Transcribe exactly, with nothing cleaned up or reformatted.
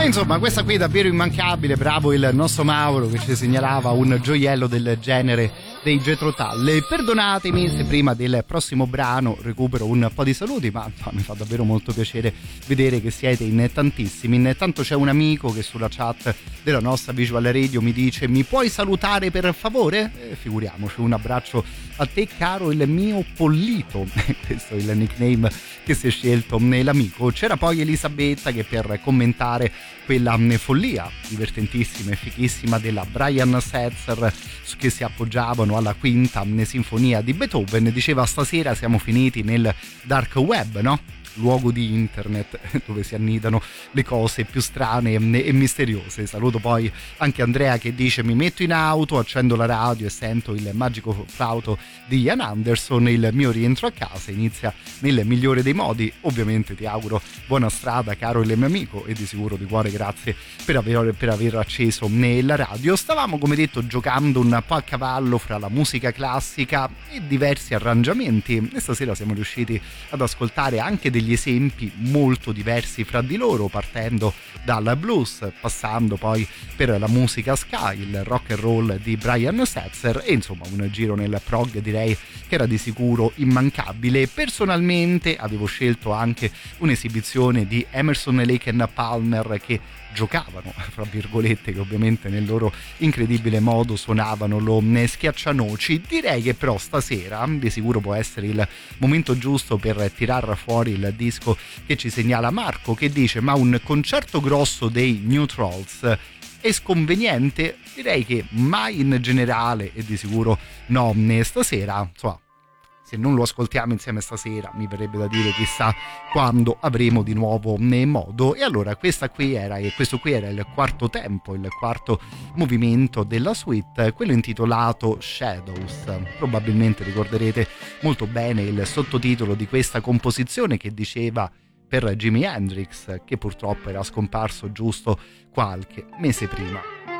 E insomma, questa qui è davvero immancabile, bravo il nostro Mauro che ci segnalava un gioiello del genere dei Jethro Tull. Perdonatemi se prima del prossimo brano recupero un po' di saluti, ma no, mi fa davvero molto piacere vedere che siete in tantissimi. Intanto c'è un amico che sulla chat della nostra Visual Radio mi dice: mi puoi salutare per favore? Eh, figuriamoci, un abbraccio a te caro il mio pollito. Questo è il nickname che si è scelto l'amico. C'era poi Elisabetta che per commentare quella follia divertentissima e fichissima della Brian Setzer che si appoggiavano alla quinta sinfonia di Beethoven diceva: stasera siamo finiti nel dark web, no? Luogo di internet dove si annidano le cose più strane e misteriose. Saluto poi anche Andrea che dice: mi metto in auto, accendo la radio e sento il magico flauto di Ian Anderson. Il mio rientro a casa inizia nel migliore dei modi. Ovviamente ti auguro buona strada caro il mio amico, e di sicuro di cuore grazie per aver, per aver acceso la radio. Stavamo come detto giocando un po' a cavallo fra la musica classica e diversi arrangiamenti, e stasera siamo riusciti ad ascoltare anche degli esempi molto diversi fra di loro, partendo dal blues, passando poi per la musica ska, il rock and roll di Brian Setzer, e insomma un giro nel prog direi che era di sicuro immancabile. Personalmente avevo scelto anche un'esibizione di Emerson, Lake and Palmer che giocavano, fra virgolette, che ovviamente nel loro incredibile modo suonavano lo schiaccianoci. Direi che però stasera di sicuro può essere il momento giusto per tirar fuori il disco che ci segnala Marco, che dice: ma un concerto grosso dei New Trolls è sconveniente? Direi che mai in generale, e di sicuro no stasera. Insomma, se non lo ascoltiamo insieme stasera mi verrebbe da dire chissà quando avremo di nuovo modo. E allora questa qui era, e questo qui era il quarto tempo, il quarto movimento della suite, quello intitolato Shadows. Probabilmente ricorderete molto bene il sottotitolo di questa composizione che diceva per Jimi Hendrix, che purtroppo era scomparso giusto qualche mese prima.